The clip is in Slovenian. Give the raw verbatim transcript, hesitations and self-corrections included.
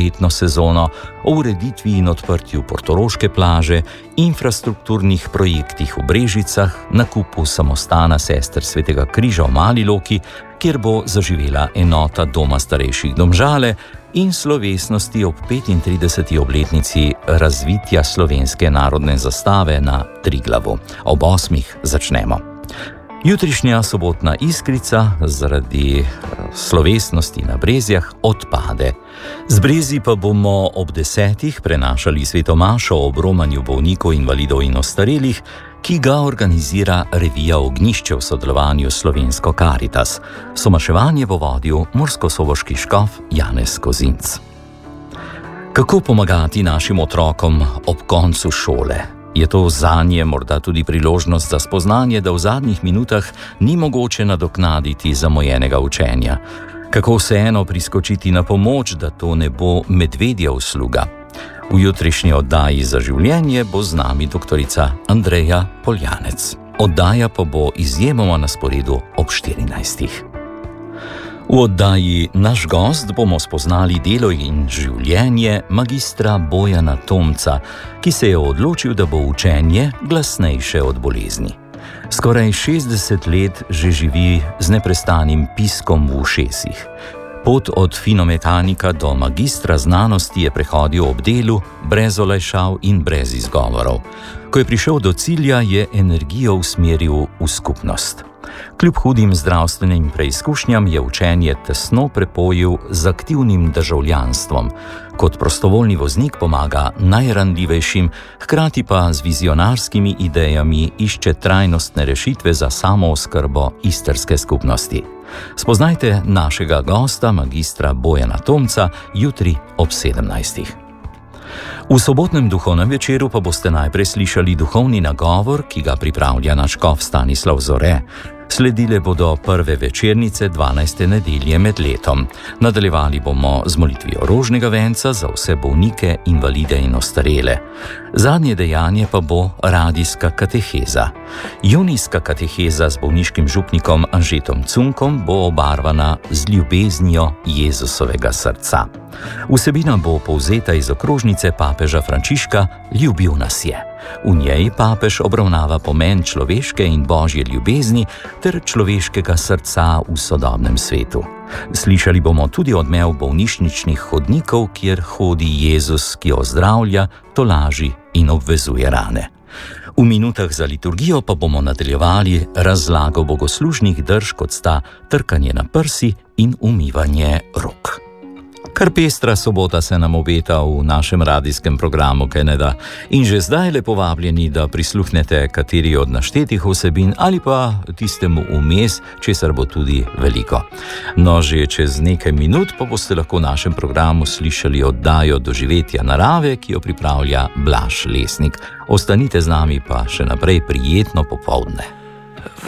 poletno sezono, o ureditvi in odprtju portoroške plaže, infrastrukturnih projektih v Brežicah, nakupu samostana sester Svetega križa v Mali Loki, kjer bo zaživela enota Doma starejših Domžale, in slovesnosti ob petintrideseti obletnici razvitja slovenske narodne zastave na Triglavu. Ob osmih začnemo. Jutrišnja sobotna iskrica zaradi slovesnosti na Brezjah odpade. Z Brezji pa bomo ob desetih prenašali sveto mašo ob romanju bolnikov, invalidov in ostarelih, ki ga organizira revija Ognjišče v sodelovanju s Slovensko Karitas. Somaševanje bo vodil murskosoboški škof Janez Kozinc. Kako pomagati našim otrokom ob koncu šole? Je to zanje morda tudi priložnost za spoznanje, da v zadnjih minutah ni mogoče nadoknaditi zamujenega učenja? Kako vseeno priskočiti na pomoč, da to ne bo medvedja usluga? V jutrišnji oddaji Za življenje bo z nami doktorica Andreja Poljanec. Oddaja pa bo izjemoma na sporedu ob štirinajstih. V oddaji Naš gost bomo spoznali delo in življenje magistra Bojana Tomca, ki se je odločil, da bo učenje glasnejše od bolezni. Skoraj šestdeset let že živi z neprestanim piskom v ušesih. Pot od finomehanika do magistra znanosti je prehodil ob delu, brez olajšav in brez izgovorov. Ko je prišel do cilja, je energijo usmeril v skupnost. Kljub hudim zdravstvenim preizkušnjam je učenje tesno prepojil z aktivnim državljanstvom. Kot prostovoljni voznik pomaga najranljivejšim, hkrati pa z vizionarskimi idejami išče trajnostne rešitve za samooskrbo istrske skupnosti. Spoznajte našega gosta, magistra Bojana Tomca, jutri ob sedemnajstih. V sobotnem duhovnem večeru pa boste najprej slišali duhovni nagovor, ki ga pripravlja naš škof Stanislav Zore. Sledile bodo prve večernice dvanajste nedelje med letom. Nadaljevali bomo z molitvijo rožnega venca za vse bolnike, invalide in ostarele. Zadnje dejanje pa bo radijska kateheza. Junijska kateheza z bolniškim župnikom Anžetom Cunkom bo obarvana z ljubeznijo Jezusovega srca. Vsebina bo povzeta iz okrožnice papeža Frančiška Ljubil nas je. V njej papež obravnava pomen človeške in božje ljubezni ter človeškega srca v sodobnem svetu. Slišali bomo tudi odmev bolnišničnih hodnikov, kjer hodi Jezus, ki ozdravlja, tolaži in obvezuje rane. V minutah za liturgijo pa bomo nadaljevali razlago bogoslužnih drž, kot sta trkanje na prsi in umivanje rok. Kar pestra sobota se nam obeta v našem radijskem programu, kajneda, in že zdaj lepo vabljeni, da prisluhnete kateri od naštetih vsebin ali pa tistemu vmes, česar bo tudi veliko. No, že čez nekaj minut pa boste lahko v našem programu slišali oddajo Doživetja narave, ki jo pripravlja Blaž Lesnik. Ostanite z nami pa še naprej prijetno popoldne.